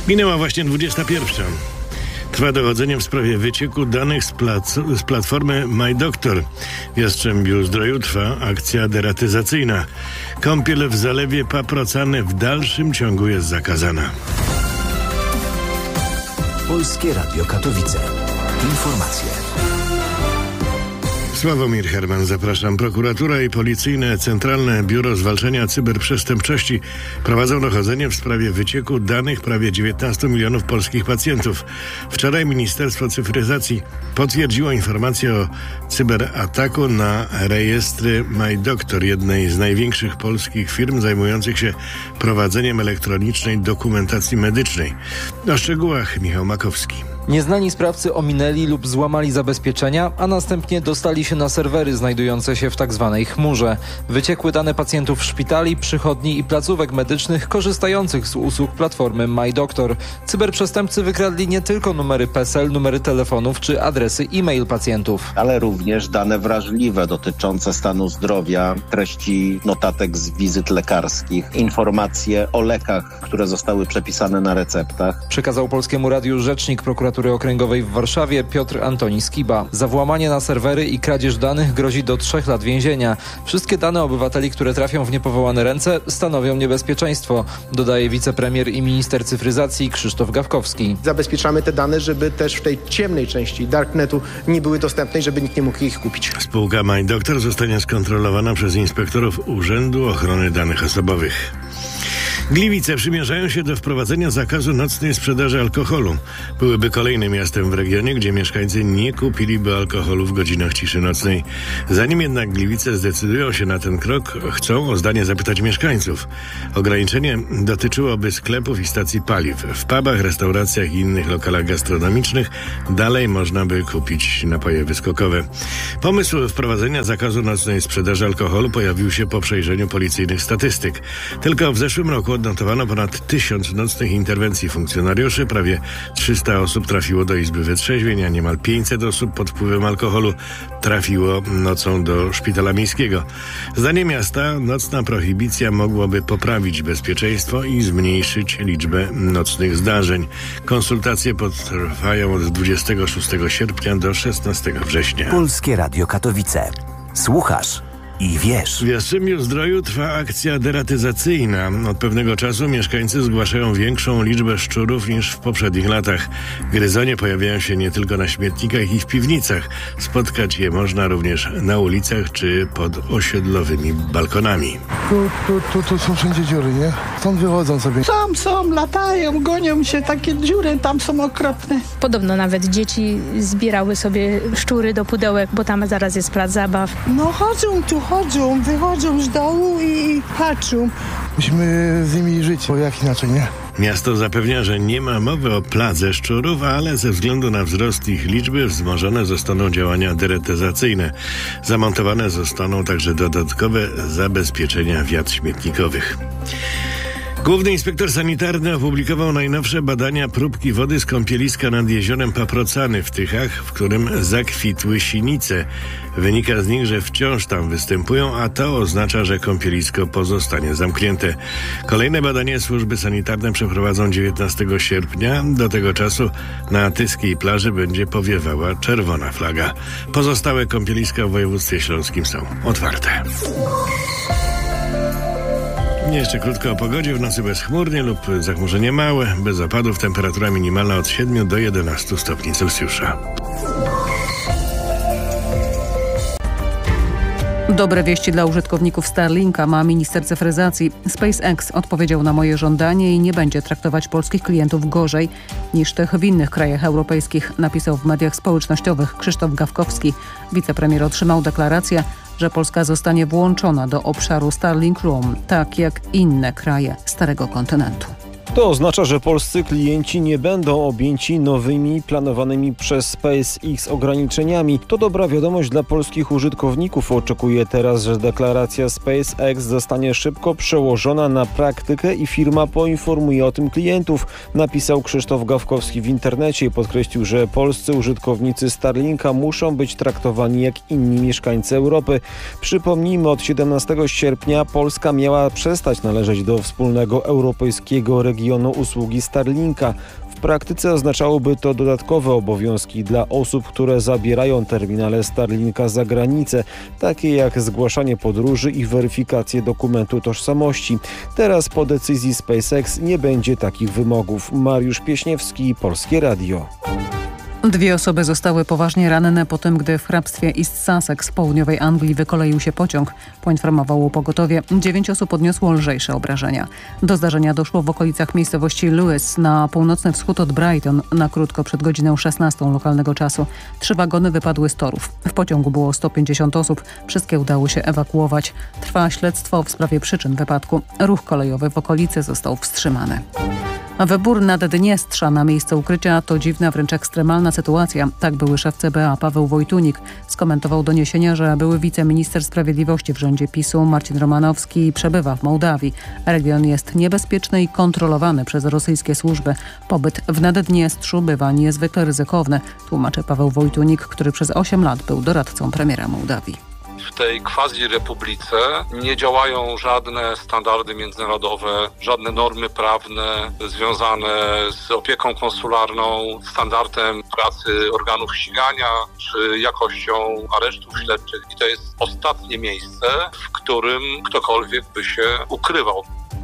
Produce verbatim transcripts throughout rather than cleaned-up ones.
Minęła właśnie dwudziesta pierwsza. Trwa dochodzenie w sprawie wycieku danych z, plac- z platformy MyDoktor. W Jastrzębiu-Zdroju trwa akcja deratyzacyjna. Kąpiel w zalewie Paprocany w dalszym ciągu jest zakazana. Polskie Radio Katowice. Informacje. Sławomir Herman, zapraszam. Prokuratura i Policyjne Centralne Biuro Zwalczania Cyberprzestępczości prowadzą dochodzenie w sprawie wycieku danych prawie dziewiętnastu milionów polskich pacjentów. Wczoraj Ministerstwo Cyfryzacji potwierdziło informację o cyberataku na rejestry MyDoktor, jednej z największych polskich firm zajmujących się prowadzeniem elektronicznej dokumentacji medycznej. O szczegółach Michał Makowski. Nieznani sprawcy ominęli lub złamali zabezpieczenia, a następnie dostali się na serwery znajdujące się w tzw. chmurze. Wyciekły dane pacjentów szpitali, przychodni i placówek medycznych korzystających z usług platformy MyDoktor. Cyberprzestępcy wykradli nie tylko numery PESEL, numery telefonów czy adresy e-mail pacjentów, ale również dane wrażliwe dotyczące stanu zdrowia, treści notatek z wizyt lekarskich, informacje o lekach, które zostały przepisane na receptach. Przekazał Polskiemu Radiu rzecznik prokuratury Okręgowej w Warszawie Piotr Antoni Skiba. Za włamanie na serwery i kradzież danych grozi do trzech lat więzienia. Wszystkie dane obywateli, które trafią w niepowołane ręce, stanowią niebezpieczeństwo, dodaje wicepremier i minister cyfryzacji Krzysztof Gawkowski. Zabezpieczamy te dane, żeby też w tej ciemnej części darknetu nie były dostępne i żeby nikt nie mógł ich kupić. Spółka MyDoktor zostanie skontrolowana przez inspektorów Urzędu Ochrony Danych Osobowych. Gliwice przymierzają się do wprowadzenia zakazu nocnej sprzedaży alkoholu. Byłyby kolejnym miastem w regionie, gdzie mieszkańcy nie kupiliby alkoholu w godzinach ciszy nocnej. Zanim jednak Gliwice zdecydują się na ten krok, chcą o zdanie zapytać mieszkańców. Ograniczenie dotyczyłoby sklepów i stacji paliw. W pubach, restauracjach i innych lokalach gastronomicznych dalej można by kupić napoje wyskokowe. Pomysł wprowadzenia zakazu nocnej sprzedaży alkoholu pojawił się po przejrzeniu policyjnych statystyk. Tylko w zeszłym roku odnotowano ponad tysiąc nocnych interwencji funkcjonariuszy, prawie trzysta osób trafiło do Izby Wytrzeźwień, a niemal pięćset osób pod wpływem alkoholu trafiło nocą do szpitala miejskiego. Zdaniem miasta nocna prohibicja mogłaby poprawić bezpieczeństwo i zmniejszyć liczbę nocnych zdarzeń. Konsultacje potrwają od dwudziestego szóstego sierpnia do szesnastego września. Polskie Radio Katowice. Słuchasz i wiesz. W Jastrzębiu-Zdroju trwa akcja deratyzacyjna. Od pewnego czasu mieszkańcy zgłaszają większą liczbę szczurów niż w poprzednich latach. Gryzonie pojawiają się nie tylko na śmietnikach i w piwnicach. Spotkać je można również na ulicach czy pod osiedlowymi balkonami. Tu, tu, tu, tu są wszędzie dziury, nie? Stąd wychodzą sobie. Tam są, latają, gonią się, takie dziury tam są okropne. Podobno nawet dzieci zbierały sobie szczury do pudełek, bo tam zaraz jest plac zabaw. No chodzą tu, chodzą, wychodzą z dołu i patrzą. Musimy z nimi żyć, bo jak inaczej, nie? Miasto zapewnia, że nie ma mowy o pladze szczurów, ale ze względu na wzrost ich liczby wzmożone zostaną działania deratyzacyjne. Zamontowane zostaną także dodatkowe zabezpieczenia wiat śmietnikowych. Główny inspektor sanitarny opublikował najnowsze badania próbki wody z kąpieliska nad jeziorem Paprocany w Tychach, w którym zakwitły sinice. Wynika z nich, że wciąż tam występują, a to oznacza, że kąpielisko pozostanie zamknięte. Kolejne badanie służby sanitarne przeprowadzą dziewiętnastego sierpnia. Do tego czasu na tyskiej plaży będzie powiewała czerwona flaga. Pozostałe kąpieliska w województwie śląskim są otwarte. Jeszcze krótko o pogodzie. W nocy bezchmurnie lub zachmurzenie małe. Bez opadów. Temperatura minimalna od siedmiu do jedenastu stopni Celsjusza. Dobre wieści dla użytkowników Starlinka ma minister cyfryzacji. SpaceX odpowiedział na moje żądanie i nie będzie traktować polskich klientów gorzej niż tych w innych krajach europejskich, napisał w mediach społecznościowych Krzysztof Gawkowski. Wicepremier otrzymał deklarację, że Polska zostanie włączona do obszaru Starlink Roam, tak jak inne kraje Starego Kontynentu. To oznacza, że polscy klienci nie będą objęci nowymi planowanymi przez SpaceX ograniczeniami. To dobra wiadomość dla polskich użytkowników. Oczekuje teraz, że deklaracja SpaceX zostanie szybko przełożona na praktykę i firma poinformuje o tym klientów, napisał Krzysztof Gawkowski w internecie i podkreślił, że polscy użytkownicy Starlinka muszą być traktowani jak inni mieszkańcy Europy. Przypomnijmy, od siedemnastego sierpnia Polska miała przestać należeć do wspólnego europejskiego regionu regionu usługi Starlinka. W praktyce oznaczałoby to dodatkowe obowiązki dla osób, które zabierają terminale Starlinka za granicę, takie jak zgłaszanie podróży i weryfikację dokumentu tożsamości. Teraz po decyzji SpaceX nie będzie takich wymogów. Mariusz Pieśniewski, Polskie Radio. Dwie osoby zostały poważnie ranne po tym, gdy w hrabstwie East Sussex w południowej Anglii wykoleił się pociąg. Poinformowało pogotowie. Dziewięć osób odniosło lżejsze obrażenia. Do zdarzenia doszło w okolicach miejscowości Lewis na północny wschód od Brighton na krótko przed godziną szesnastą lokalnego czasu. Trzy wagony wypadły z torów. W pociągu było sto pięćdziesiąt osób. Wszystkie udało się ewakuować. Trwa śledztwo w sprawie przyczyn wypadku. Ruch kolejowy w okolicy został wstrzymany. Wybór Naddniestrza na miejsce ukrycia to dziwna, wręcz ekstremalna sytuacja. Tak były szef C B A Paweł Wojtunik skomentował doniesienia, że były wiceminister sprawiedliwości w rządzie PiSu Marcin Romanowski przebywa w Mołdawii. Region jest niebezpieczny i kontrolowany przez rosyjskie służby. Pobyt w Naddniestrzu bywa niezwykle ryzykowny, tłumaczy Paweł Wojtunik, który przez osiem lat był doradcą premiera Mołdawii. W tej quasi-republice nie działają żadne standardy międzynarodowe, żadne normy prawne związane z opieką konsularną, standardem pracy organów ścigania czy jakością aresztów śledczych. I to jest ostatnie miejsce, w którym ktokolwiek by się ukrywał.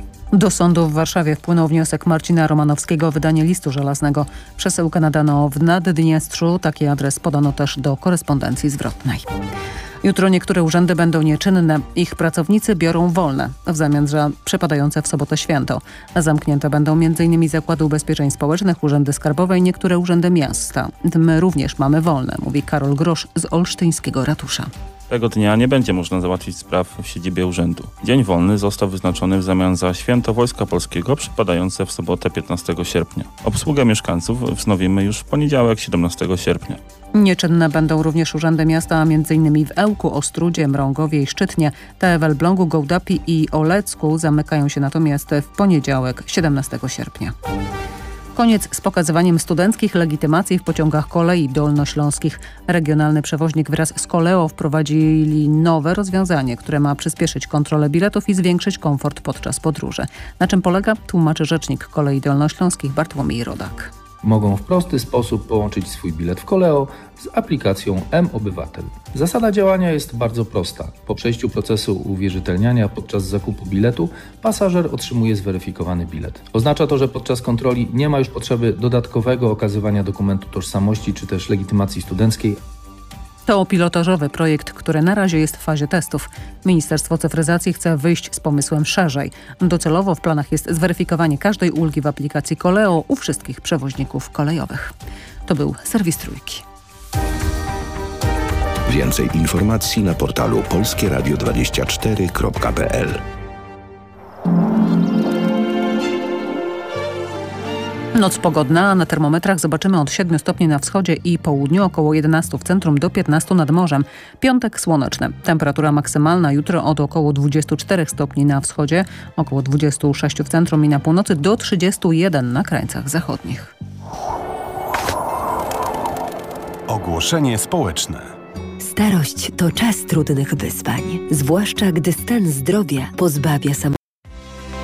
Do sądu w Warszawie wpłynął wniosek Marcina Romanowskiego o wydanie listu żelaznego. Przesyłkę nadano w Naddniestrzu. Taki adres podano też do korespondencji zwrotnej. Jutro niektóre urzędy będą nieczynne. Ich pracownicy biorą wolne w zamian za przypadające w sobotę święto. Zamknięte będą m in Zakłady Ubezpieczeń Społecznych, urzędy skarbowe i niektóre urzędy miasta. My również mamy wolne, mówi Karol Grosz z olsztyńskiego ratusza. Tego dnia nie będzie można załatwić spraw w siedzibie urzędu. Dzień wolny został wyznaczony w zamian za święto Wojska Polskiego przypadające w sobotę piętnastego sierpnia. Obsługę mieszkańców wznowimy już w poniedziałek siedemnastego sierpnia. Nieczynne będą również urzędy miasta, a m.in. w Ełku, Ostrudzie, Mrągowie i Szczytnie. Te w Elblągu, Gołdapi i Olecku zamykają się natomiast w poniedziałek siedemnastego sierpnia. Koniec z pokazywaniem studenckich legitymacji w pociągach kolei dolnośląskich. Regionalny przewoźnik wraz z Koleo wprowadzili nowe rozwiązanie, które ma przyspieszyć kontrolę biletów i zwiększyć komfort podczas podróży. Na czym polega? Tłumaczy rzecznik Kolei Dolnośląskich Bartłomiej Rodak. Mogą w prosty sposób połączyć swój bilet w Koleo z aplikacją M-Obywatel. Zasada działania jest bardzo prosta. Po przejściu procesu uwierzytelniania podczas zakupu biletu pasażer otrzymuje zweryfikowany bilet. Oznacza to, że podczas kontroli nie ma już potrzeby dodatkowego okazywania dokumentu tożsamości czy też legitymacji studenckiej. To pilotażowy projekt, który na razie jest w fazie testów. Ministerstwo Cyfryzacji chce wyjść z pomysłem szerzej. Docelowo w planach jest zweryfikowanie każdej ulgi w aplikacji Koleo u wszystkich przewoźników kolejowych. To był serwis Trójki. Więcej informacji na portalu polskie radio dwadzieścia cztery kropka p l. Noc pogodna, a na termometrach zobaczymy od siedmiu stopni na wschodzie i południu, około jedenastu w centrum do piętnastu nad morzem. Piątek słoneczny. Temperatura maksymalna jutro od około dwudziestu czterech stopni na wschodzie, około dwudziestu sześciu w centrum i na północy do trzydziestu jeden na krańcach zachodnich. Ogłoszenie społeczne. Starość to czas trudnych wyzwań, zwłaszcza gdy stan zdrowia pozbawia samodzielności.